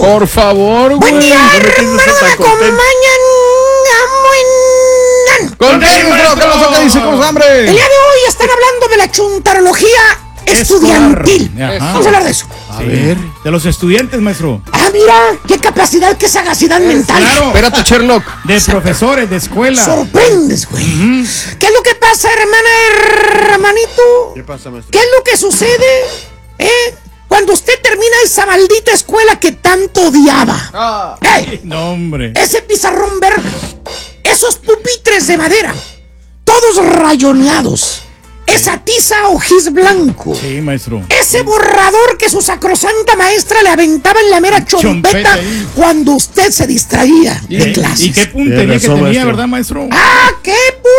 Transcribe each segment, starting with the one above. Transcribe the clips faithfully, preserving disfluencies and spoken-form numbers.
Por favor, güey. Buen día, hermano, me acompañan. Contento, maestro. ¿Qué pasó? ¿Qué dice? ¿Cómo hambre? El día de hoy están hablando de la chuntarología estudiantil. Vamos a hablar de eso. A sí. ver, de los estudiantes, maestro. Ah, mira, qué capacidad, qué sagacidad es, mental. Claro. Espérate, Sherlock. De profesores, de escuela. Sorprendes, güey. Uh-huh. ¿Qué es lo que pasa, hermana, hermanito? ¿Qué pasa, maestro? ¿Qué es lo que sucede, eh? Cuando usted termina esa maldita escuela que tanto odiaba. Ah. ¡Ey! No, hombre. Ese pizarrón verde. Esos pupitres de madera. Todos rayoneados. Esa tiza ojiz blanco. Sí, maestro. Ese borrador que su sacrosanta maestra le aventaba en la mera chompeta cuando usted se distraía ¿Y, de clases. ¿Y qué puntería que tenía, maestro? ¿Verdad, maestro? ¡Ah, qué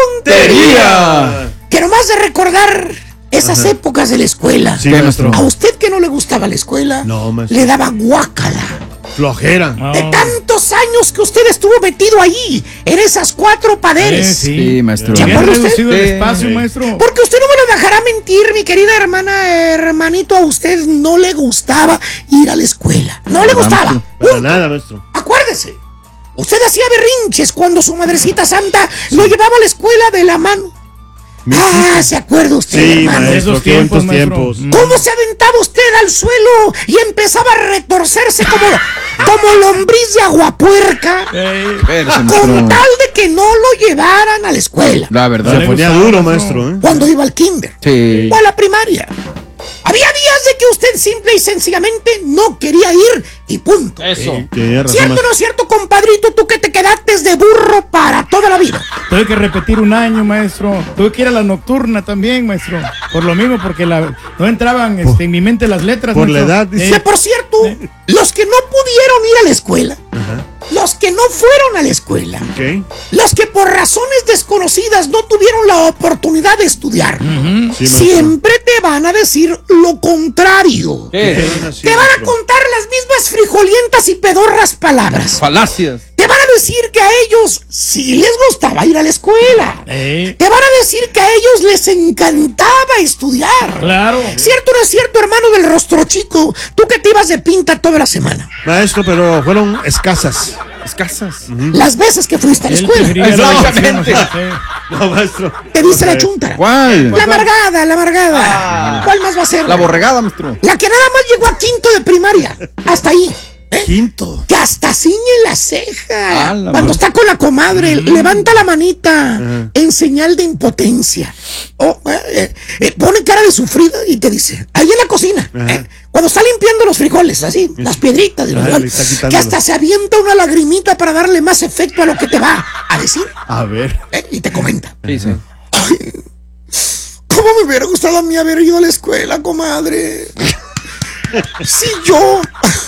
puntería! Que nomás de recordar esas Ajá. épocas de la escuela. Sí, maestro. A usted que no le gustaba la escuela, no, maestro. le daba guácala. Flojera. Oh. De tantos años que usted estuvo metido ahí, en esas cuatro paredes. Eh, sí. sí, maestro. ¿Se acuerda usted? reducido el espacio, sí. maestro. Porque usted no me lo dejará mentir, mi querida hermana, hermanito. A usted no le gustaba ir a la escuela. No, no le gustaba. Para nada, maestro. Acuérdese. Usted hacía berrinches cuando su madrecita santa sí. lo llevaba a la escuela de la mano. Ah, ¿se acuerda usted, sí, hermano? Maestro, esos tiempos, tiempos. ¿Cómo se aventaba usted al suelo y empezaba a retorcerse como, como lombriz de aguapuerca? Hey. Con tal de que no lo llevaran a la escuela. La verdad. Se ponía duro, maestro. ¿eh? Cuando iba al kinder. Sí. O a la primaria. Había días de que usted simple y sencillamente no quería ir y punto. Eso. Sí, ¿Cierto o no es cierto, compadrito? Tú que te quedaste de burro para toda la vida. Tuve que repetir un año, maestro. Tuve que ir a la nocturna también, maestro. Por lo mismo, porque la, no entraban este, en mi mente las letras. Por maestro. la edad. Dice, eh, por cierto, eh. los que no pudieron ir a la escuela, Ajá. los que no fueron a la escuela, okay. los que por razones desconocidas no tuvieron la oportunidad de estudiar, uh-huh. sí, siempre te van a decir lo contrario. ¿Qué? Te van a contar las mismas frijolientas y pedorras palabras. Falacias. Te van a decir que a ellos sí les gustaba ir a la escuela. ¿Eh? Te van a decir que a ellos les encantaba estudiar. Claro. ¿Cierto o no es cierto, hermano del rostro chico? Tú que te ibas de pinta toda la semana. Maestro, pero fueron escasas. Escasas. Uh-huh. Las veces que fuiste a la escuela. Exactamente. No, maestro. Te viste la chunta. ¿Cuál? La amargada, la amargada. Ah. ¿Cuál más va a ser? La borregada, maestro. La que nada más llegó a quinto de primaria. Hasta ahí. ¿Eh? Quinto. Que hasta ciñe la ceja. Ah, la Cuando man. está con la comadre, mm. levanta la manita uh-huh. en señal de impotencia. O eh, eh, pone cara de sufrida y te dice, ahí en la cocina, uh-huh. eh, cuando está limpiando los frijoles, así, uh-huh. las piedritas de los uh-huh. frijoles, que hasta se avienta una lagrimita para darle más efecto a lo que te va a decir. A ver. Eh, y te comenta. Sí, sí. Ay, ¿cómo me hubiera gustado a mí haber ido a la escuela, comadre? Si yo...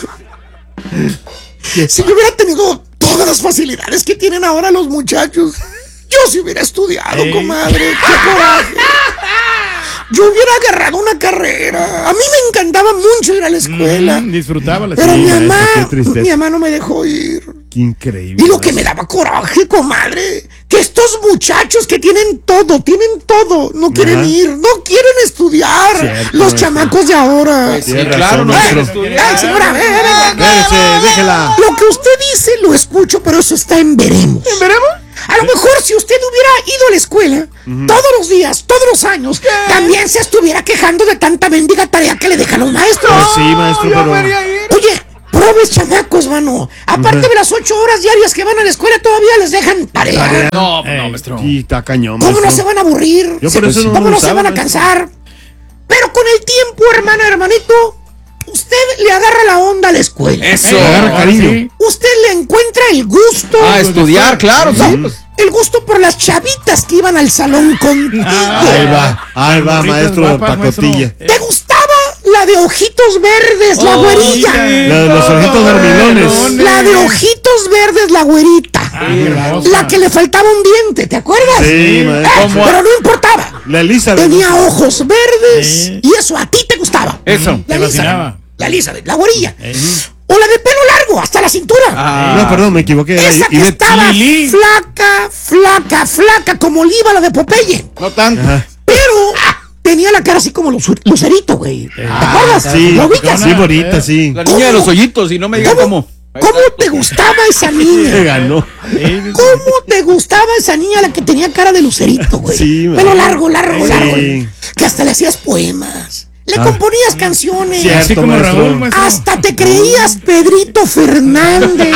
Si yo hubiera tenido todas las facilidades que tienen ahora los muchachos, yo sí hubiera estudiado, hey. comadre. ¡Qué coraje! Yo hubiera agarrado una carrera. A mí me encantaba mucho ir a la escuela. Mm, disfrutaba la escuela. Pero sí, mi mamá, mi mamá no me dejó ir. Qué increíble. Y lo que me daba coraje, comadre, que estos muchachos que tienen todo, tienen todo, no quieren Ajá. ir, no quieren estudiar. Cierto, los chamacos de ahora. Pues sí, claro, no quieren estudiar. Ay, señora, ve, ve, ve, Espérese, déjela. Lo que usted dice lo escucho, pero eso está en veremos. ¿En veremos? A lo mejor si usted hubiera ido a la escuela uh-huh. todos los días, todos los años, ¿qué? También se estuviera quejando de tanta mendiga tarea que le dejan los maestros. Pues sí, maestro, no, pero... Oye, probes chamacos, mano. Aparte uh-huh. de las ocho horas diarias que van a la escuela, todavía les dejan tarea. ¿Tarea? No, no, eh, maestro. Sí, está cañón, ¿Cómo maestro? no se van a aburrir? Yo por eso ¿Cómo no, no usaba, se van a maestro. cansar? Pero con el tiempo, hermana, hermanito, usted le agarra la onda a la escuela. Eso. Le agarra cariño. Sí. Usted le encuentra el gusto. Ah, estudiar, claro, ¿no? sí. Pues. El gusto por las chavitas que iban al salón contigo. Ah, ahí va, ahí va, maestro de pacotilla. ¿Te gustaba la de ojitos verdes, la oh, güerilla? Sí. La de los ojitos dormilones. La de ojitos verdes, la güerita. Ah, la que le faltaba un diente, ¿te acuerdas? Sí, maestro. Eh, pero no importaba. La Elizabeth. Tenía ojos verdes sí. y eso a ti te gustaba. Eso, la te fascinaba. La Elizabeth, la güerilla. Sí. O la de pelo largo, hasta la cintura. Ah, no, perdón, me equivoqué. Esa que y de... estaba Lili. flaca, flaca, flaca, como líbala de Popeye. No tanto. Ajá. Pero tenía la cara así como Lucer- Lucerito, güey. ¿Te acuerdas? Sí, ¿Lo ubicas? sí, bonita, sí. La niña de los hoyitos, y no me digan cómo. ¿Cómo te gustaba esa Se niña? ganó. ¿Cómo te gustaba esa niña la que tenía cara de Lucerito, güey? Sí, man. Pelo largo, largo, Sí. largo. Que hasta le hacías poemas. Le Ah. componías canciones. Cierto, Así como maestro. Raúl, maestro. Hasta te creías Pedrito Fernández.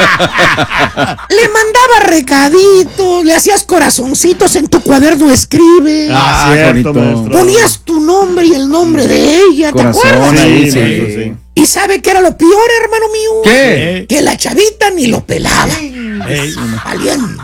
Le mandaba recaditos, le hacías corazoncitos en tu cuaderno escribe. Ah, Ah, cierto, bonito. maestro. Ponías tu nombre y el nombre de ella, ¿te Corazón acuerdas? ahí, Sí, sí. maestro, sí. ¿Y sabe qué era lo peor, hermano mío? ¿Qué? Que la chavita ni lo pelaba. Ey. Valiente.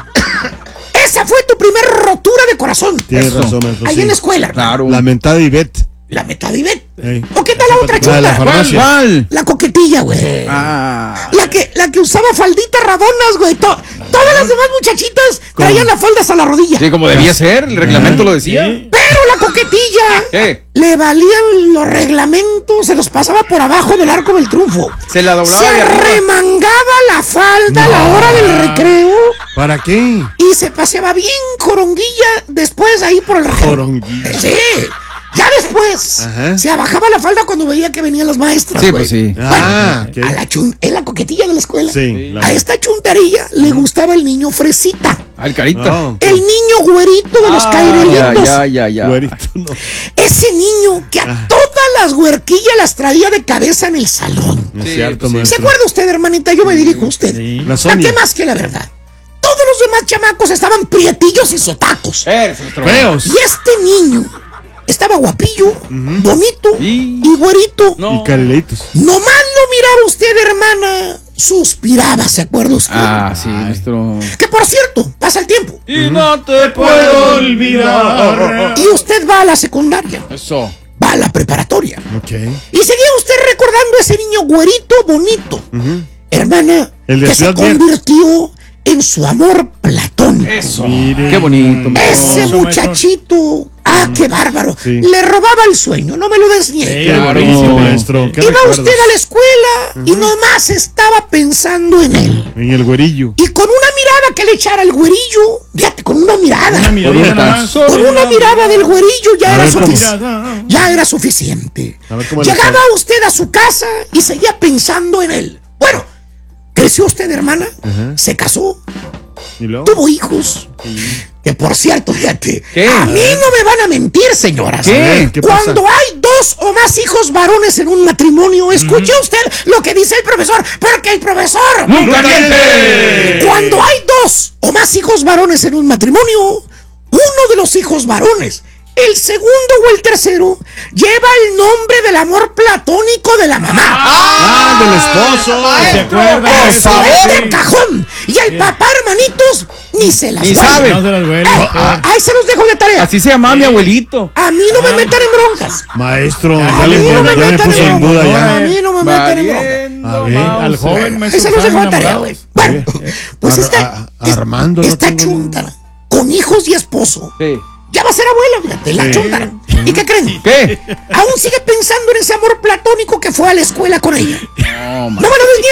Esa fue tu primer rotura de corazón. Tienes Eso. razón, maestro. Ahí sí. en la escuela. hermano. Claro. Lamentada Ivette. La metadibet. Ey. ¿O qué tal la otra La de la chula? farmacia. ¿Cuál? La coquetilla, güey. Ah. La que, la que usaba falditas rabonas, güey. To- todas las demás muchachitas traían las faldas a la rodilla. Sí, como debía ser, el reglamento lo decía. Sí. Pero la coquetilla ¿Qué? le valían los reglamentos, se los pasaba por abajo del arco del triunfo. Se la doblaba Se de arriba. remangaba la falda a la hora del recreo ¿Para qué? y se paseaba bien coronguilla después ahí por el recreo. Coronguilla. Sí. Ya después Ajá. se abajaba la falda cuando veía que venían las maestras. Sí, güey. pues sí. Ah, Bueno, ok. a la chun- es la coquetilla de la escuela. Sí, la- A esta chuntarilla le gustaba el niño fresita. Al carita. No, El niño güerito de los Ah, cairelitos. ya, ya, ya. güerito, no. Ese niño que a todas las huerquillas las traía de cabeza en el salón. No es Sí, cierto, pues sí. ¿Se maestro. acuerda usted, hermanita? Yo me dirijo a usted. Sí. La ¿A Sonia. qué más que la verdad? Todos los demás chamacos estaban prietillos y sotacos. Perfecto. Feos. Y este niño estaba guapillo, bonito Y- y güerito. No. Y carelitos. Nomás lo miraba usted, hermana. Suspiraba, ¿se acuerda usted? Ah, sí, nuestro. Que por cierto, pasa el tiempo. Y no te puedo olvidar. Y usted va a la secundaria, Eso. va a la preparatoria. Ok. Y seguía usted recordando a ese niño güerito bonito. Hermana, El de que se Ciudad Verde. convirtió en su amor platónico. Eso. Mire. Qué bonito. Ese Eso, muchachito, ah, qué bárbaro. Sí. Le robaba el sueño, no me lo desniegue. Sí, Qué Claro. buenísimo, maestro. ¿Qué Iba recuerdos? usted a la escuela y nomás estaba pensando en él. En el güerillo. Y con una mirada que le echara el güerillo, fíjate, con una mirada. Una miradita nada más. Con una mirada del güerillo ya A era, ver cómo- sufici- ya era suficiente. A ver cómo le Llegaba sale. usted a su casa y seguía pensando en él. Bueno, creció usted, hermana, se casó, ¿Y luego? tuvo hijos. Que por cierto, fíjate, ¿Qué? a mí no me van a mentir, señoras. ¿Qué? ¿Qué pasa? Cuando hay dos o más hijos varones en un matrimonio, escuche usted lo que dice el profesor, porque el profesor... ¡Nunca miente! Cuando hay dos o más hijos varones en un matrimonio, uno de los hijos varones, el segundo o el tercero, lleva el nombre del amor platónico de la mamá. Ah, del esposo. ¿Se acuerda? Eso es de cajón. Y el papá, hermanitos, ni se las Ni vuelve. sabe. No se las vuelve. Eh, ahí se los dejo de tarea. Así se llamaba mi abuelito. A mí no me metan en broncas. Maestro, A ya mí le, no me ya me metan puso en duda A ya. mí no me metan en broncas. Valiendo A ver, mouse. Al joven Ahí maestro. se los dejo de estaban tarea, güey. enamorados. Bueno, pues Ar- esta, a- Armando, no esta tengo ni- chuntara, con hijos y esposo, Sí. ya va a ser abuela, fíjate, la Sí. chuntara. ¿Y qué creen? ¿Qué? Aún sigue pensando en ese amor platónico que fue a la escuela con ella. No, No me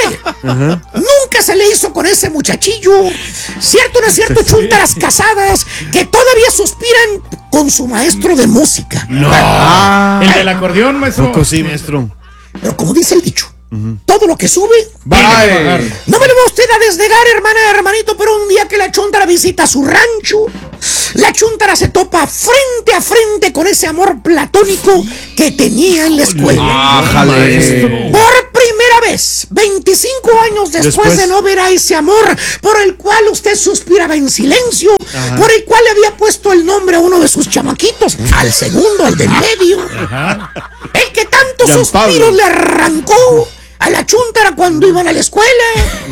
lo desniegue. Nunca se le hizo con ese muchachillo. Cierto o no es cierto, chuntaras casadas que todavía suspiran con su maestro de música. Ah. El del acordeón, maestro. Poco sí, maestro. Pero como dice el dicho, todo lo que sube, Bye. no me lo va usted a desnegar, hermana, hermanito, pero un día que la chuntara visita su rancho, la chuntara se topa frente a frente con ese amor platónico que tenía en la escuela. Ájale. Por primera vez, veinticinco años después, Después. de no ver a ese amor por el cual usted suspiraba en silencio, por el cual le había puesto el nombre a uno de sus chamaquitos, al segundo, al del medio, el que tantos Gian suspiros Pablo. le arrancó a la chuntara cuando iban a la escuela.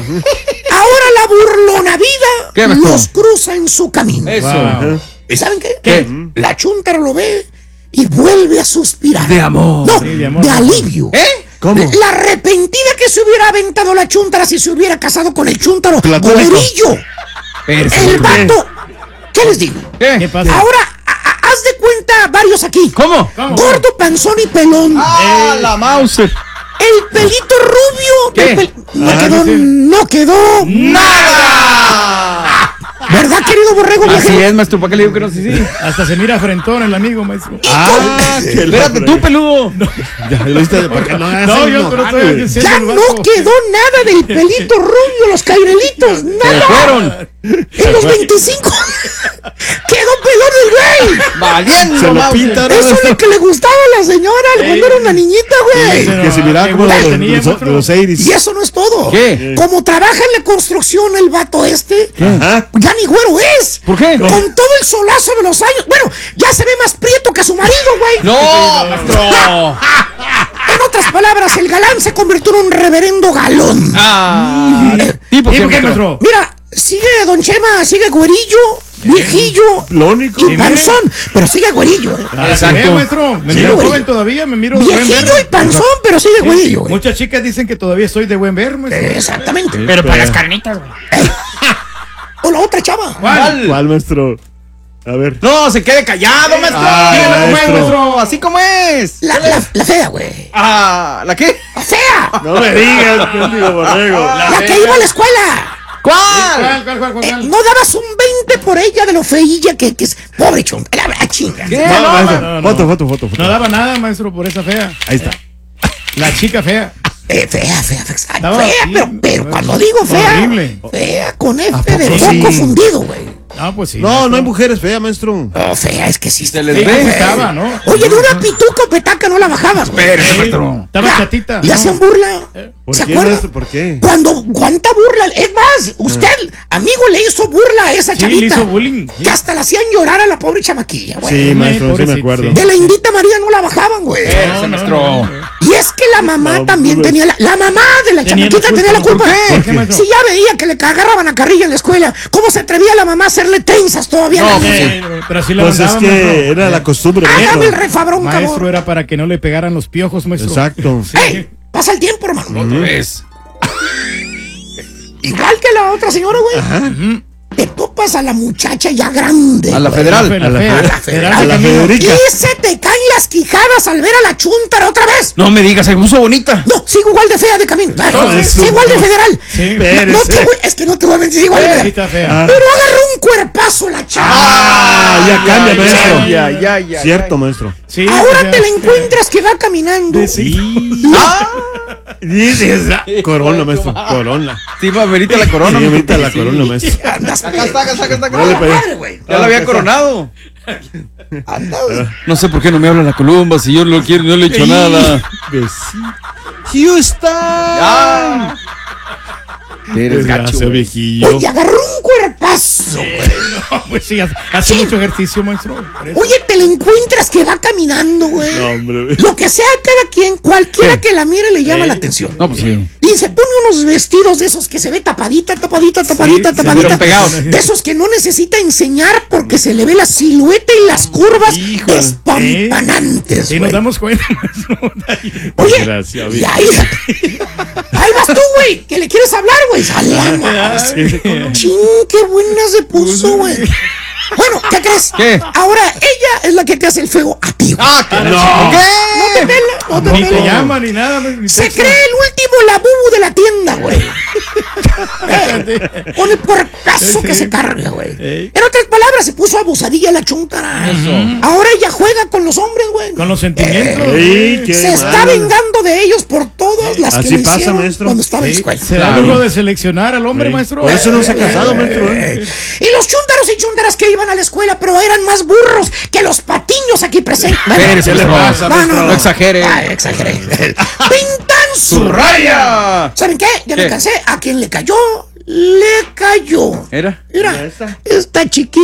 Ahora la burlona vida ¿Qué, maestro? los cruza en su camino. Eso. Wow. ¿Y saben qué? ¿Qué? La chuntara lo ve y vuelve a suspirar. De amor. No, Sí, de de, amor. alivio. ¿Eh? ¿Cómo? La arrepentida que se hubiera aventado la chuntara si se hubiera casado con el chúntaro Platónico. güerillo. El Perfecto. vato. ¿Qué les digo? ¿Qué ¿Qué? pasa? Ahora, a- a- haz de cuenta varios aquí. ¿Cómo? ¿Cómo? Gordo, panzón y pelón. Ah, la mouse. El pelito rubio. ¿Qué? el pel- no Ah, quedó, sí. no quedó. ¡Nada! ¿Verdad? ¿Verdad, querido borrego Así viajero? es, maestro. ¿Para qué le digo que no? Sí, sí. Hasta se mira frentón el amigo, maestro. Ah, que la Espérate, tú, peludo. Ya, lo viste, ¿por qué no hagas No, el yo enojar, no estoy güey? diciendo Ya el no vato. quedó nada del pelito rubio, los cairelitos, Se nada. fueron. En los veinticinco quedó pelón el güey. Valiendo, Se lo Mauser. pintan. Eso es lo que le gustaba a la señora cuando era una niñita, güey. Pero, Que se miraba qué como gusto de los, tenía, de los, maestro. de los eighties. Y eso no es todo. ¿Qué? Como trabaja en la construcción el vato este, Ajá. ya ni güero es. ¿Por qué? Con todo el solazo de los años. Bueno, ya se ve más prieto que su marido, güey. No, maestro. En otras palabras, el galán se convirtió en un reverendo galón. Ah, tipo ¿Y que por qué, maestro. maestro? Mira, sigue Don Chema, sigue güerillo, viejillo Lo único. y panzón, pero sigue güerillo. eh. Ah, Exacto. sí, maestro. Me Sí, miro güey. joven todavía, me miro de buen Viejillo ver. y panzón, pero sigue güerillo. güey. Muchas chicas dicen que todavía estoy de buen ver, maestro. Exactamente. Pero para las carnitas, güey. O la otra chava. ¿Cuál? ¿Cuál, maestro? A ver. No, se quede callado, maestro. Ah, Dígame cómo es, maestro. maestro. Así como es. La, la, la fea, güey. Ah, ¿la qué? La fea. No me digas, mendigo borrego. La que iba a la escuela. ¿Cuál? ¿Cuál, cuál, cuál, cuál, Eh, cuál? no dabas un veinte por ella de lo feilla que, que es. Pobre chum. La, la chinga. ¿Qué? No, No, maestro. no, no. Foto, foto, foto, foto. No daba nada, maestro, por esa fea. Ahí está. La chica fea. Eh, fea, fea, fea. Ay, Estaba fea, así, pero, pero no, cuando digo fea. horrible. Fea con F poco de sí? foco fundido, güey. No, pues sí. No, maestro. no hay mujeres feas, maestro. Oh, fea, es que sí. Se les Sí, ve. sí estaba, ¿no? Oye, de una pituca o petaca no la bajabas, güey. Espérese, Sí, maestro. Estaba Ya, chatita. Le ¿no? hacían burla. ¿Por ¿Se qué, acuerdan? maestro? ¿Por qué? Cuando, cuánta burla. Es más, usted, amigo, le hizo burla a esa Sí, chavita. le hizo bullying. Sí. Que hasta la hacían llorar a la pobre chamaquilla, güey. Sí, maestro, sí me pobrecito, acuerdo. sí. De la Indita María no la bajaban, güey. Espérese, No, no, maestro. no, no. Y es que la mamá No, también pues. tenía la, la mamá de la Tenía la chamaquita tenía la culpa. culpa. ¿Por qué? ¿Por qué, maestro? Si ya veía que le agarraban a carrilla en la escuela, ¿cómo se atrevía la mamá a hacerle trenzas todavía? No, a la pues, niña? Eh, pero así la Pues es mandaban, que maestro. era la costumbre, Hágame el maestro. refabrón, Maestro, cabrón. era para que no le pegaran los piojos, maestro. Exacto. ¡Ey! Pasa el tiempo, hermano. Otra vez. Igual que la otra señora, güey. Te topas a la muchacha ya grande. A la güey. federal. La A la fea, fe- la federal a de la camino. Federica. Y se te caen las quijadas al ver a la chuntara otra vez. No me digas, se puso bonita. No, sigo igual de fea de camino. No, Sí, eso igual de no. federal. Sí. No, no te voy- es que no te voy a mentir, igual de Sí, federal. está fea. Ah. Pero agarró un cuerpazo la chava. Ah, ya cambia, ya, maestro. ya, ya, ya, Cierto, ya. maestro. Sí, Ahora pues, te ya. la encuentras que va caminando. Sí. Ah, Dices, ah, corona, maestro. Corona. sí, va, verita la corona. Sí, maestro. ahorita la corona, maestro. Andas Saca, saca, saca, saca. Dale, a para allá. madre, güey. Ya la había coronado. Andas. No sé por qué no me habla la Columba, si yo lo quiero, no le he hecho nada. Houston. Ah. Eres gacho. Desgracia, güey. viejillo. Oye, agarró un cuerpazo, güey. No, pues sí, hace, hace mucho ejercicio, maestro. por eso. Oye, te la encuentras que va caminando, güey. No, hombre. Lo que sea cada quien, cualquiera que la mire le llama la atención. No, pues sí. Y se pone unos vestidos de esos que se ve tapadita, tapadita, tapadita, se tapadita. vieron pegados. De esos que no necesita enseñar porque se le ve la silueta y las curvas Híjole. despampanantes, Sí, güey. nos damos cuenta, maestro. Oye, Desgracia, y viejo. ahí, ahí vas tú, güey, que le quieres hablar, güey. Salamos. Chin, qué buena se puso, güey. Bueno, ¿qué crees? ¿Qué? Ahora ella es la que te hace el feo a ti, güey. Ah, que No. No te ¿Qué? pela, no te Ni te pela. llama ni nada. ni Se texto. cree el último labubu de la tienda, güey. Eh, Con el puercazo que se carga, güey. Ey. En otras palabras, se puso abusadilla la chuntara. Ahora ella juega con los hombres, güey. Con los sentimientos. Sí, qué Se está mal. vengando de ellos por todas las Así que le pasa, hicieron maestro. cuando estaba en la Sí, escuela. se da Claro. luego de seleccionar al hombre, Sí. maestro. Por eso no se ha casado, maestro. ¿eh? Y los chúntaros y chúntaras que iban a la escuela, pero eran más burros que los patiños aquí presentes. Espérese, ¿Qué le maestro. pasa, No, no, maestro? no. No exagere. Ay, exageré. Pintan su ¡Su raya! ¿Saben qué? Ya me ¿Qué? cansé. A quien le cayó, le cayó. ¿Era? Mira, ¿Esta? esta chiquita.